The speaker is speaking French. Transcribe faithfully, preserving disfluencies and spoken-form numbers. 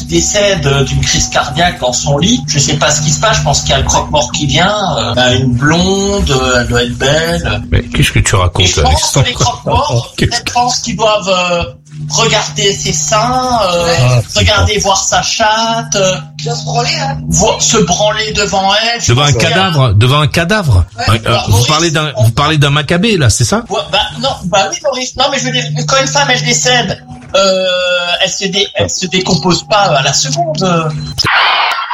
décède euh, d'une crise cardiaque dans son lit. Je sais pas ce qui se passe, je pense qu'il y a le croque-mort qui vient. Euh, bah, une blonde, euh, elle doit être belle. Mais qu'est-ce que tu racontes, Et je pense que les croque-morts, je pense qu'ils doivent euh, regarder ses seins, euh, Ouais. Ah, regarder voir sa chatte, euh, Tu vas se branler, hein. voir, se branler devant elle. Je Devant un pense qu'il y a- cadavre, devant un cadavre. Ouais. Euh, vous parlez d'un, vous parlez d'un Maccabée, là, c'est ça? Ouais, bah non, bah oui Maurice. Non mais je veux dire, quand une femme elle décède, euh, elle se dé, elle se décompose pas à la seconde.